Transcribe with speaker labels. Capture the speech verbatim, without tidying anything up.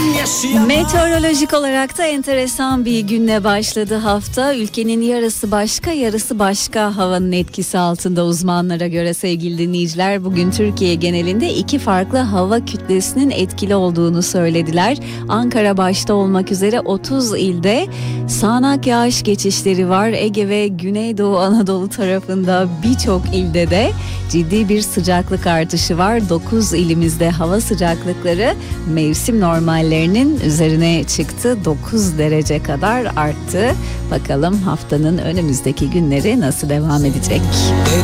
Speaker 1: Meteorolojik olarak da enteresan bir günle başladı hafta. Ülkenin yarısı başka, yarısı başka havanın etkisi altında uzmanlara göre sevgili dinleyiciler. Bugün Türkiye genelinde iki farklı hava kütlesinin etkili olduğunu söylediler. Ankara başta olmak üzere otuz ilde sağanak yağış geçişleri var. Ege ve Güneydoğu Anadolu tarafında birçok ilde de ciddi bir sıcaklık artışı var. dokuz ilimizde hava sıcaklıkları mevsim normallerinin üzerine çıktı. dokuz derece kadar arttı. Bakalım haftanın önümüzdeki günleri nasıl devam edecek?